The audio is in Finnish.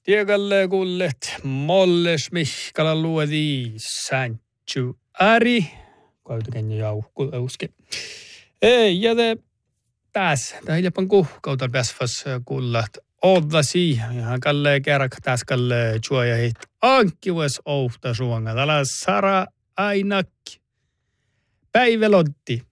Tiekalle kullet molles mihkala luodi säntsy äri. Käytäkään jauhkuuske. Ei, ja te tässä. Tämä hiljapan kuhkautan pääsfas kullat. Oddasi. Ihan kalle kerrak tässä kalle juoja hit. Ankkiues ouhta suonga. Täällä Sara Ainakki. Päivälotti.